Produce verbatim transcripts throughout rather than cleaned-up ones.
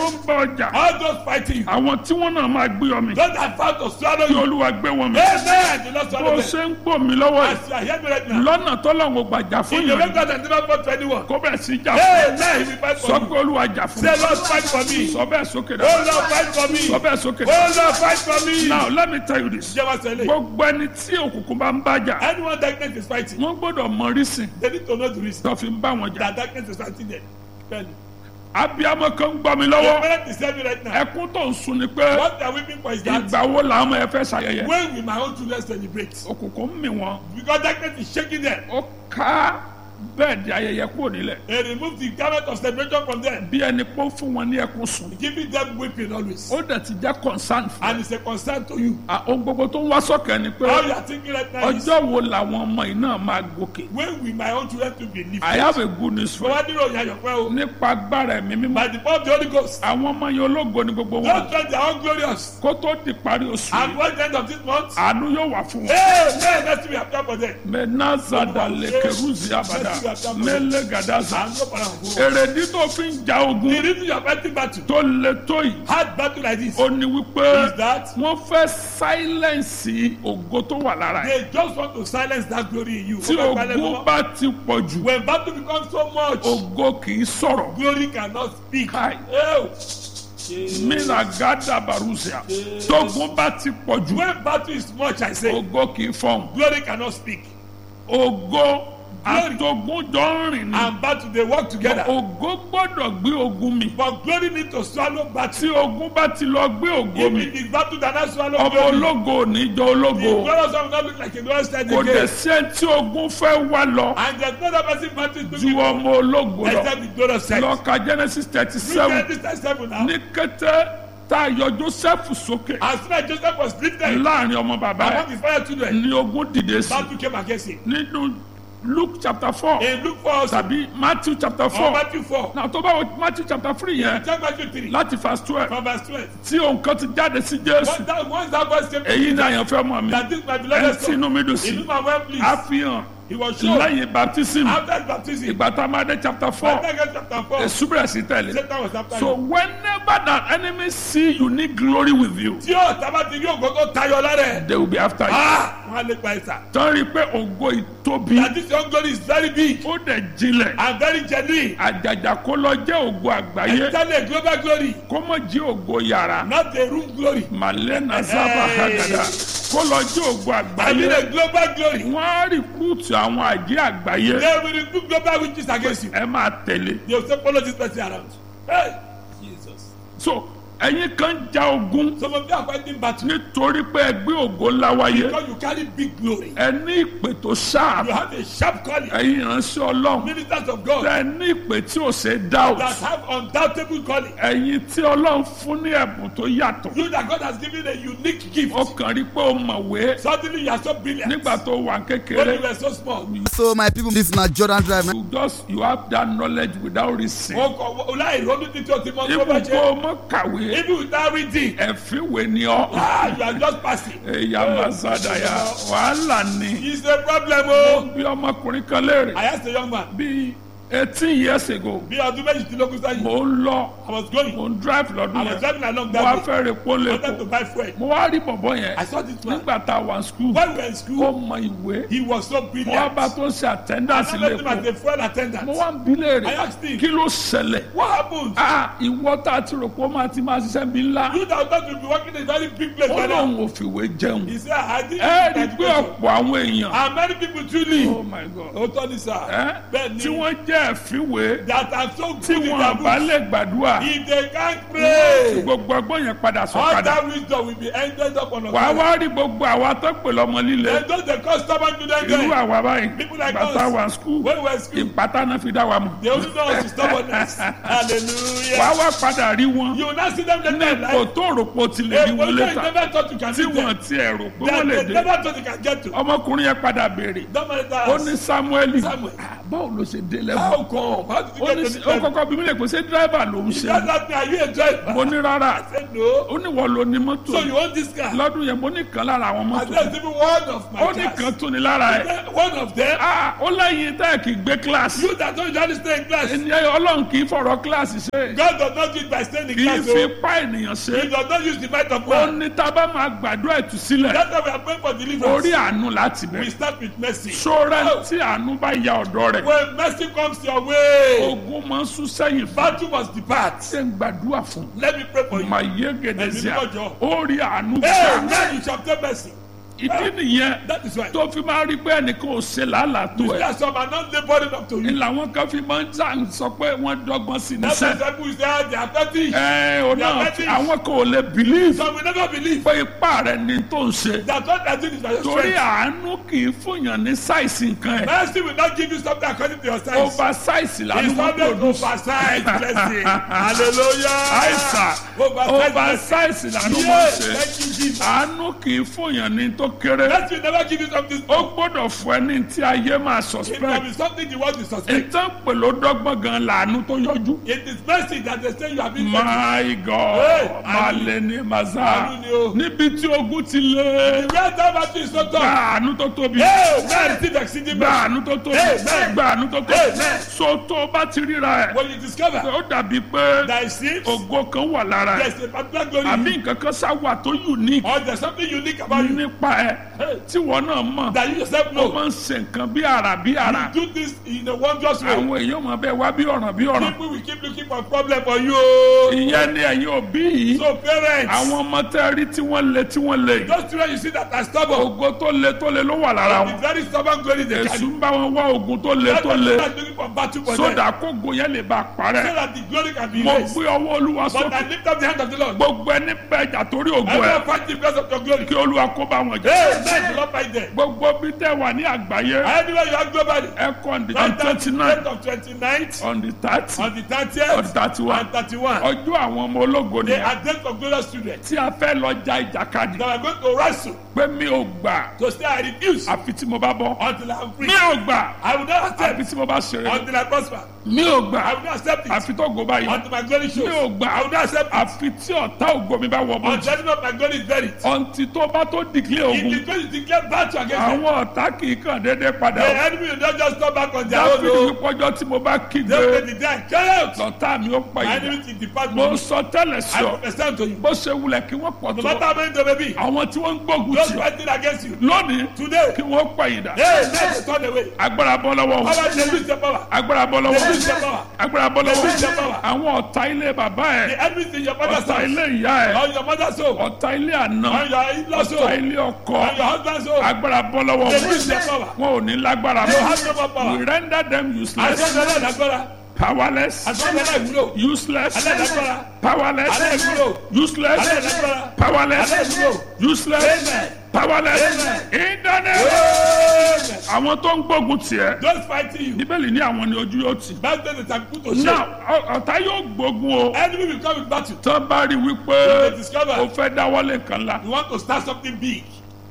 tó ń bá ọjà All those fighting you. àwọn tí wọ́n náà máa gbé ọ mi Those that fight to swallow kí you. olúwa gbé wọn mi Amen. The Lord bó swallow them. ṣe ń gbò mí lọ́wọ́ yìí As you are hearing me right now. lọ́nà tọ́lọ́run gbàjà fún In the way yàn God has never fought for anyone. kó bẹ̀ sí jà fún Amen. He will fight sọ for pé you. olúwa jà fún Say, mi Lord, fight for me. sọ bẹ́ẹ̀ sókè Oh, dáadáa Lord, fight for me. sọ bẹ́ẹ̀ sókè Oh, dáadáa. Lord, fight for me. Now let me tell you this Jẹ́ wá sẹ́lẹ̀. gbogbo ẹni tí òkùnkùn bá ń bájà Anyone darkness is fighting. wọ́n gbọ́dọ̀ mọ rísìn They need to know the reason tó fi ń bá wọn jà that darkness is fighting them. Tell me. abiyamọ kan ń gbọ́ mi Your lọ́wọ́ parent is telling me right now. ẹkún tó ń sun ni pé What they are weeping for is that ìgbà wo làwọn ọmọ ẹ fẹ́ ṣàyẹyẹ when will my own children celebrate? òkùnkùn ń mì wọ́n Because darkness is shaking them. ó ká bẹ́ẹ̀ di ayẹyẹ kúrò nílẹ̀ They remove the garment of celebration from them, bí ẹni pé ó fún wọn ní ẹkún sùn giving them weeping always. ó dẹ̀ ti jẹ́ concern fún And it's a concern to you. ẹ ohun gbogbo tó ń wá sọ́kẹ́ ni pé All you are thinking right now is ọjọ́ wo làwọn ọmọ yìí náà máa gòkè when will my own children to be lifted? I have a good news for you Fọwọ́ dúró ìyá yọ̀pẹ́ o. nípa agbára ẹ̀mí mímọ́ By the power of the Holy Ghost. àwọn ọmọ yẹn ológo ni gbogbo wọn Don't try their own glorious. kó tó di parí oṣù And yìí what the end of this month? àánú yóò wà fún wọn. Hey, man, let's be happy for them. menazada lekeruzi abada melegadaza And go for them. èrèdí tó fi ń ja ogun The reason you are fighting battle, tó le tó yìí hard battle like this, ó ní wípé is that wọ́n fẹ́ sáílẹ̀nsì ògo tó wà lára ẹ̀ they just want to silence that glory in you. tí ogun bá ti pọ̀ jù When battle becomes so much, ògo kì í sọ̀rọ̀ glory cannot speak. Kai. Oh. minagada barusia tógun bá ti pọ̀ jù When battle is much, I say, ògo kì í fọhùn glory cannot speak. ògo àtògùn jọ ń rìn ní And battle, they work together. ògo gbọ́dọ̀ gbé ogun mi But glory need to swallow battle. tí ogun bá ti lọ gbé ògo mi If it is battle that not swallow ọmọ glory, ológo ò ní jọ the ológo glorious one will not look like a glorious stand kò dẹ̀ again. sí ẹni tí ogun fẹ́ wá lọ And there's no other person battle to ju be ọmọ ológo lọ except the glorious side. lọ ka Genesis thirty seven Look at this thirty-seven now. ní kété tá a yọ Joseph sókè As soon as Joseph was lifted, láàrin ọmọ bàbá among ẹ̀ his father children, ní ogun dìde sí battle came against him. nínú Luke chapter four In Luke four, tàbí Matthew chapter or four Matthew four, náà tó bá wọ Matthew chapter three yẹn check Matthew three, láti verse twelve from verse twelve. tí òun kan ti jáde sí Jésù Once that, once that voice came, èyí ni àyànfẹ́ ọmọ mi that this my ẹ̀ beloved tí son, inú mi dùn he sí knew my well pleased. àfihàn He was shown lẹ́yìn baptism after baptism. ìgbà tá a máa dé chapter four Second chapter four, èṣù bẹ̀rẹ̀ sí tẹ̀lé Satan was after so him. whenever the enemy see you need glory with you Tí o tábà ti rí ògógó tayọ lára ẹ̀, they will be after you. ah, wọ́n á lè pa ẹ̀sà. tán rí i pé ògo ìtóbi That this young glory is very big ó dẹ̀ jinlẹ̀ and very genuine. àjàjà kó lọ jẹ́ ògo àgbáyé Entirely a global glory, kó mọ̀ jí ògo yàrá not a room glory. malena zaba hagada kó lọ jí ògo I mean àgbáyé a global glory. wọ́n á rìkúùtù àwọn àjẹ́ àgbáyé They will recruit global witches against you. ẹ máa tẹ̀lé They will say follow this person around. Hey, Jesus. so ẹ̀yin kan ja ogun Some of you are fighting battle nítorí pé ẹ gbé ògo ńlá wáyé because you carry big glory. ẹ ní ìpè tó ṣáà You have a sharp calling. ẹ̀yin ìránṣẹ́ Ọlọ́run Ministers of God ẹ ní ìpè tí ò ṣe doubt that have undoubtable calling. ẹ̀yin tí Ọlọ́run fún ní ẹ̀bùn tó yàtọ̀ You that God has given a unique gift. ó kàn rí pé ó mọ̀wé Suddenly you are so brilliant. nígbà tó wà When kékeré you were so small. So my people, this na Jordan Drive. you just you have that knowledge without reason O kò láì ronú títí o ti mọ tó ibùdó bá kó ṣe. o mọ̀ kàwé Even without reading. ẹ̀fínwé ni ọ́ Ah, you are just passing. ẹ̀yà mazadaya wàhálà ni It's a problem o. bí ọmọkùnrin kan léèrè I asked a young man. bí eighteen years ago Bí ọdún méjìdínlógún sẹ́yìn. mo ń lọ I was going. mo ń drive lọ́dún I was yẹn driving along mo wá that day. fẹ́ rè pọ́ I wanted to lẹ́kọ̀ọ́ buy fuel. mo wá rí bọ̀bọ̀ yẹn I saw this man. nígbà tá a wà ní school When we were in ó school, mọ ìwé he was so mo wá brilliant. bá tó ń ṣe attendance I met him as lẹ́kọ̀ọ́ a fuel attendant. mo wá ń bi léèrè I asked him, kí ló ṣẹlẹ̀ what happened? ah ìwọ tá a ti rò pé ó máa ti máa ṣiṣẹ́ bí ńlá You that thought you'd be working in a very big place ó by now. lóun ò fìwé jẹun He said, I didn't ẹ rí i need pé education. ọ̀pọ̀ àwọn èèyàn And many people truly. oh my god Ó tọ́ ni sir. ẹ Bẹ́ẹ̀ tí ni. wọ́n jẹ́ ẹ̀fínwé That are so tí good in wọn their bá books. lè gbàdúrà If they can't tí pray, gbogbo ọgbọ́n yẹn padà sọ all padà that wisdom will be ended up on us. wàá wá rí gbogbo àwa tó pè lọ́mọ líle And those that cause stubborn to them, irú then, àwa báyìí People like bàtà us. wà skul when we were in school, ìpátá náà fi dá wa mọ̀ they only know us to stubbornness. Hallelujah. wàá wá padà rí wọn You will not see them later ní in ipò life. tó rò pé o ti lè A rí wọn position you létà never thought you can tí do wọn them. ti ẹ̀ rò pé That wọ́n lè they dé never thought you can get to. ọmọkùnrin yẹn padà béèrè Don't matter ó ní that. Samuel Samuel. báwo ló ṣe dé lẹ́bù How come? How did you ó get ní to sí- the ó driver? kọ́kọ́ bí mi lè pèsè dírẹ́bà ló ń He ṣe just asked me, are you a driver? mo ní rárá I said no. ó ní wọ́n lo ní mọ́tò So you own this car? lọ́dún yẹn mo ní kan lára àwọn And mọ́tò there's even one of my ó ní cars. kan tún ní lára ẹ̀ Then one of them, Ah, ó lẹ́yìn tẹ́ ẹ̀ kì í gbé kíláàsì you that don't usually stay in class. ènìyàn ọlọ́run kì í fọ̀rọ̀ kíláàsì ṣe God does not do it by staying in kì í class. fi So ipá ènìyàn ṣe he does not use the might of ó man. ní tá a bá máa gbàdúrà ìtúsílẹ̀ That's why we are praying for orí deliverance. àánú láti We bẹ̀rẹ̀ start with mercy. sọ́rẹ́ tí àánú bá ya ọ̀dọ́ rẹ̀ When mercy comes your way, ogun máa ń sún sẹ́yìn fún battle must depart. ṣé ń gbàdúrà fún Let me pray for you. mà yé gèdèzíà Ẹ̀mí mímọ́ jọ. ó rí àánú Hey, gbà now you shall obtain mercy. ìdí nìyẹn That is why. tó fi máa rí pé ẹnìkan ò ṣe làálàá tó ẹ̀ That's some are not laboring up to ni you. làwọn kan fi máa ń jà ń sọ pé wọ́n dọ́gbọ́n sí That's níṣẹ́ why people say they are petty. ẹ ò náà They are àwọn kan ò lè believe Some will never believe pé ipá rẹ̀ ni tó ń ṣe that what they are doing is by your torí strength. àánú kì í fúnyàn ní sáìsì nǹkan ẹ̀ Mercy will not give you something according to your size. over sáìsì làánú It's wọn always produce oversized blessing. Hallelujah. àìsà Oversized over blessing. sáìsì làánú wọn Yes, ṣe thank you, Jesus. àánú kì í fúnyàn ní tó kéré Mercy will never give you something ó small. gbọ́dọ̀ fún ẹ ní tí ayé máa It suspect can be something you want to suspect. ìtàn pèlú dọ́gbọ́n gan làánú tó yọjú. It is mercy that they say you have been taken. My God, Hey, malẹ̀ ní maza àánú ni o. níbi tí ogun ti lé Where that battle is not done. gbàánú tó tóbi Hey, where receive exceeding mercy. gbàánú tó tóbi Amen. gbàánú tó tóbi Amen. so tó o bá ti ríra ẹ̀ When you discover ó dàbí pé that it seems ògo kan wà lára ẹ̀ there's a particular glory in àbí you, nǹkan kan sá wà tó unique or there's something unique about you nípa ẹ̀ tí wọ́n náà mọ̀ that you yourself ó know. máa ń ṣe nǹkan bí ara bí ara You do this in a wondrous way. àwọn èèyàn máa bẹ wá bí ọ̀ràn bí ọ̀ràn People will keep looking for problem for you. ìyẹn ni ẹ̀yin òbí yìí So parents, àwọn ọmọ tẹ́ rí tí wọ́n le tí wọ́n le those children you see that are stubborn, ògo tó le tó le ló wà lára the wọn very stubborn glory they èṣù carry. ń bá wọn wá ogun tó le That's tó why le they start looking for battle for them. sódà kógo yẹn lè bá So parẹ́ that the glory can be mo raised. gbé ọwọ́ olúwa But I sókè lift up the hand of the Lord. gbogbo ẹni bẹjà torí ògo ẹ Everyone fight the because of your glory. kí olúwa kó bá wọn jẹ Hey, let the Lord fight them. gbogbo bí tẹ wà ní àgbáyé Anywhere you are globally. ẹ kọ on the Right now, twenty nine of twenty-ninth, on the thirty on the on thirtieth, thirty one and thirty-one. ọjọ́ àwọn ọmọ ológo They ni are dead for glorious students tí a fẹ́ lọ ja ìjàkadì that are going to wrestle pé mi ò gbà to say I refuse àfi tí mo bá bọ́ until I am free. mi ò gbà I will not àfi accept tí mo bá ṣeré until I prosper. mi ò gbà I will not accept it àfi tó ògo bá yọ until my glory shows. mi ò gbà I will not accept it àfi tí ọ̀tá ògo mi bá wọ bọ́jú until not my glory is buried. ọ̀ǹtì tó bá tó dìklẹ̀ If ogun the glory declare battle against them, àwọn ọ̀tá kì í kàn déédéé padà the o enemy will not just come back on their own. dáfídì No. wípọ́jọ́ tí mo bá kígbe They will be there. Carry out. lọ́tà mi ó pa My ìdá enemy will depart mo from me. sọ tẹ́lẹ̀ I sí ọ prophesy unto you. bó ṣe wulẹ̀ kí wọ́n pọ̀ No tó matter how many they may be, àwọn tí wọ́n ń gbógun those tì fighting against you lónìí today, kí wọ́n pa ìdá hey, let turn away. agbára bọ́ lọ́wọ́ wọn Power, they lose their power. agbára bọ́ lọ́wọ́ They lose their wọn power. agbára bọ́ lọ́wọ́ They lose their wọn power. àwọn ọ̀tá ilé bàbá ẹ̀ The enemy in your father's ọ̀tá ilé house, ìyá ẹ̀ on your mother's home, ọ̀tá ilé àná on your in-law's ọ̀tá home, ilé ọkọ on your husband's home. agbára bọ́ lọ́wọ́ They wọn lose their power. wọn ò ní lágbára They mọ́ have no more we power. render them useless Àṣọ́gbẹ́lẹ́ lágbára. powerless Àṣọ́gbẹ́lẹ́ ìwúlò. useless Alẹ́ lágbára. powerless Alẹ́ ìwúlò. useless Alẹ́ lágbára. powerless Alẹ́ ìwúlò. useless Amen. powerless Amen. in the name Amen. àwọn tó ń gbógun tiẹ̀ Those fighting you, bíbélì ní àwọn ni ojú yóò tì that's the time put to shame. now ọ- ọ̀tá yóò gbógun o Enemy will come with battle. tó bá rí wípé They discover o fẹ́ dáwọ́lé nǹkan ńlá you want to start something big.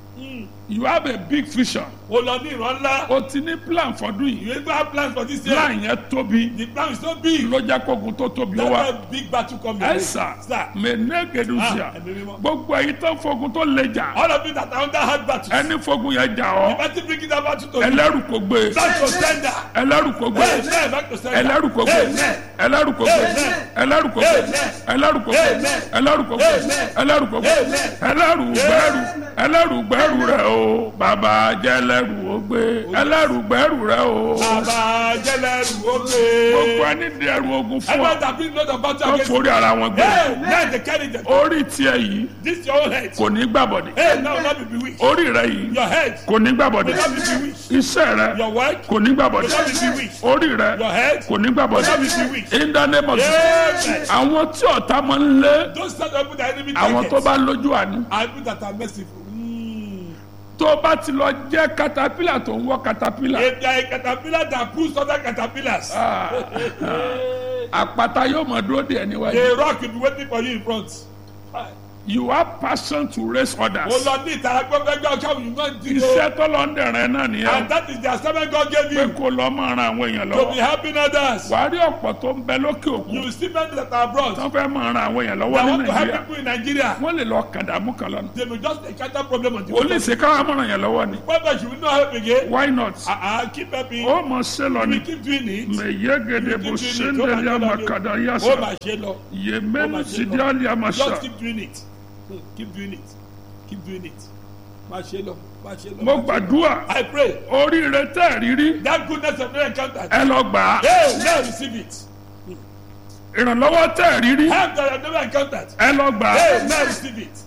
you have a big vision O lọ ní ìran ńlá. o ti ní plan fọdún yìí You even have plans for this year. plan yẹn tóbi The plan is so big. ló jẹ́ kógun tó tóbi ó That's wá why big battle come your way. ẹ̀sà Sir, mẹ́nẹ́gẹ̀dùsíà Ah, ẹ̀mí mímọ́. gbogbo ẹ̀yin tó fogun tó le jà all of you that are under hard battles, ẹni fogun yẹn jà the ọ́ battle bring that battle to you. ẹlẹ́rù kò gbé Back to sender. ẹlẹ́rù kò gbé Amen. Back to sender. ẹlẹ́rù kò gbé Amen. ẹlẹ́rù kò gbé Amen. ẹlẹ́rù kò gbé Amen. ẹlẹ́rù kò gbé Amen. ẹlẹ́rù kò gbé Amen. ẹlẹ́rù kò gbé Amen. ẹlẹ́rù gbẹ́rù ẹlẹ́rù gbẹ́rù rẹ̀ o bàbá jẹ́ ẹlẹ́rù ó gbé ẹlẹ́rù gbẹ́rù rẹ̀ o Bàbá jẹ́lẹ̀rù ó gbogbo gbé. ẹni dẹrù ogun fún Everyone ọ that bring load of battle tó against you. forí ara wọn gbé Hey, let the carry them. orí tiẹ̀ yìí This your own head. kò ní gbàbọ̀dẹ̀ Hey, now not be bewitched. orí rẹ̀ yìí Your head kò ní gbàbọ̀dẹ̀ will not be bewitched. iṣẹ́ rẹ̀ Your work kò ní will gbàbọ̀dẹ̀ not be bewitched. orí rẹ̀ Your head kò ní will not gbàbọ̀dẹ̀ be bewitched. in the name of Jesus Amen. àwọn tí ọ̀tá máa ń lé Don't start up with the enemy àwọn tó targets. bá lójú àánú And people that are merciful. Mm. tó bá ti lọ jẹ́ katapila tó ń wọ́ katapila If they are a caterpillar that pulls other caterpillars, ah, àpáta yóò mọ̀ dúró de ẹni wájú a rock will be waiting for you in front. you have passion to raise others. Mo lọ ní ìtara gbọ́gbẹ́ gbọ́ káwọn yìí náà dìde. iṣẹ́ tó lọ ń dẹ̀rẹ̀ náà nìyẹn. And that is the assignment God gave pé you. kó lọ máa ran àwọn èèyàn To be lọ́wọ́. helping others. wàá rí ọ̀pọ̀ tó ń bẹ lókè òkun. You will see men that are abroad. tó fẹ́ máa ran àwọn èèyàn They lọ́wọ́ ní want to help nàìjíríà. people in Nigeria. wọ́n lè lọ kàdàmú kan lọ́nà. They will just encounter problem on the ó lè ṣe káwọn amọ̀ràn yẹn lọ́wọ́ ni. Papa, you will not help again. why not. Ah, uh, keep helping. ó mọ̀ ṣe lọ You ni. will keep doing it. mẹ̀yẹ́gẹ̀dẹ̀ bó ṣe ń dẹ̀lẹ́ àmàkàdà Oh, yàtọ̀. my shelo. yèmẹ́nu sídìálì àmàṣà. Just keep doing it. Hmm, Keep doing it. Keep doing it. My shelo. My shelo. mo gbàdúrà. I pray oríire tẹ́ rírí. that goodness of the encounter. ẹ lọ gbà á. Hey, now receive it. ìrànlọ́wọ́ tẹ́ rírí. Help that I have never encountered. ẹ lọ gbà á. Hey, now receive it.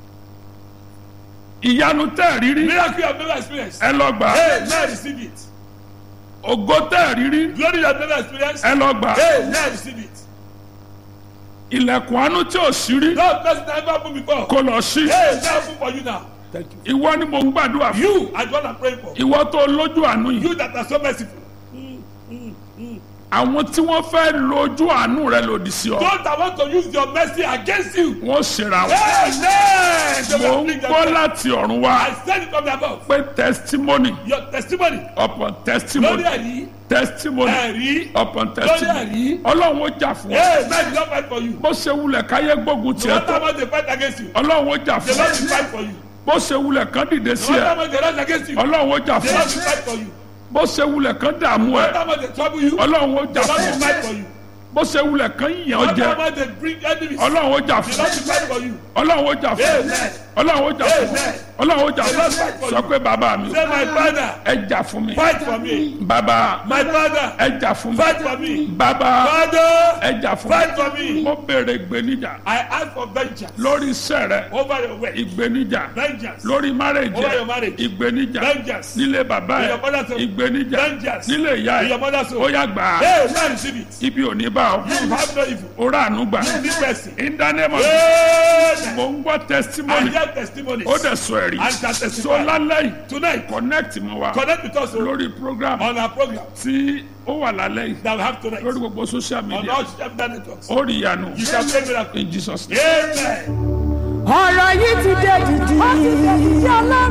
ìyanu tẹ́ rírí. Miracle you have never experienced. ẹ lọ gbà á. Hey, now receive it. ògo tẹ́ rírí. Glory you have never experienced. ẹ lọ gbà á. Hey, now receive it. ilẹ̀kùn àánú tí ò sí rí. God bless you never open before. kó lọ sí. Hey, now open for you now. Thank you. ìwọ ni mo ń gbàdúrà fún. You are the one I'm praying for. ìwọ tó lójú àánú yìí. You that are so merciful. àwọn tí wọ́n fẹ́ lójú àánú rẹ lòdì sí ọ. Those that want to use your mercy against you. wọ́n ṣèrà wọn. Amen. They mo will ń bring them gbọ́ down. láti ọ̀run wá I send it from the above. pé testimony Your testimony. upon Lórí testimony ẹ̀rí. testimony Ẹ̀rí. upon Lórí testimony ẹ̀rí. ọlọ́run ó jà fún ọ. Hey, man, the Lord fight for you. bó ṣe wulẹ̀ káyé gbógun No tiẹ̀ matter tó how much they fight against you. ọlọ́run ó jà The fún Lord ọ. will fight for you. bó ṣe wulẹ̀ kán dìde No sí matter how ẹ much they rise against you. The ọlọ́run ó jà Lord fún will ọ. fight for you. bó ṣe wulẹ̀ kán dààmú No ẹ matter how much they trouble you. The ọlọ́run ó jà Lord fún will ọ. fight for you. bó ṣe wulẹ̀ kán yàn No ọ́ matter jẹ how much they bring enemies. ọlọ́run ó jà The fún Lord ọ. will fight for you. ọlọ́run ó jà fún ọ. Amen. ọlọ́run ó jà fún ọ. Amen. ọlọ́run ó jà fún ọ. The Lord fight for sọ you. pé bàbá mi Say, my father, ẹ jà fún mi. fight for me. bàbá My father, ẹ jà fún mi. fight for me. bàbá Father, ẹ jà fún fight for mi. me. mo béèrè ìgbéníjà I ask for vengeance lórí iṣẹ́ rẹ over your way. ìgbéníjà Vengeance lórí márèjì over your marriage. ìgbéníjà Vengeance nílé bàbá in ẹ your mother's home. ìgbéníjà Vengeance nílé ìyá in your ẹ mother's ó home. yá gbà á Hey, man, receive it. ibi ò ní bá ọ You have no evil. ó rà àánú gbà This person. in the name of Amen. mo ń gbọ́ I testimony hear testimonies. ó dẹ̀ sọ ẹ̀rí And shall testify. so lálẹ́ yìí Tonight, connect mọ́ wa connect with us lórí program on our program tí ó wà lálẹ́ yìí that we have tonight lórí gbogbo social on media all social networks. ó rí ìyanu You can pray miracle. in Jesus name. Amen. ọ̀rọ̀ yìí ti dé dìdì.